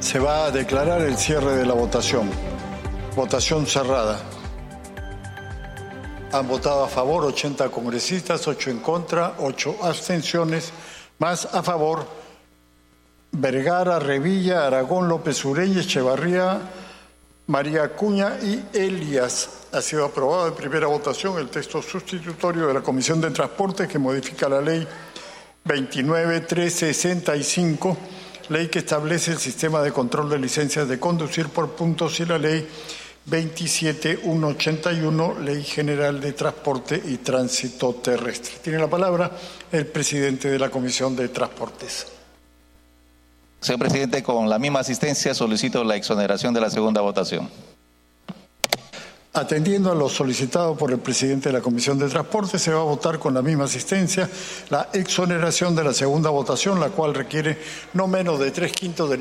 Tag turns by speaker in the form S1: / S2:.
S1: Se va a declarar el cierre de la votación. Votación cerrada. Han votado a favor 80 congresistas, 8 en contra, 8 abstenciones, más a favor Vergara, Revilla, Aragón, López Ureña, Echevarría, María Acuña y Elias. Ha sido aprobado en primera votación el texto sustitutorio de la Comisión de Transportes que modifica la ley 29.365, ley que establece el sistema de control de licencias de conducir por puntos, y la ley 27.181, Ley General de Transporte y Tránsito Terrestre. Tiene la palabra el presidente de la Comisión de Transportes.
S2: Señor presidente, con la misma asistencia solicito la exoneración de la segunda votación.
S1: Atendiendo a lo solicitado por el presidente de la Comisión de Transporte, se va a votar con la misma asistencia la exoneración de la segunda votación, la cual requiere no menos de 3/5 del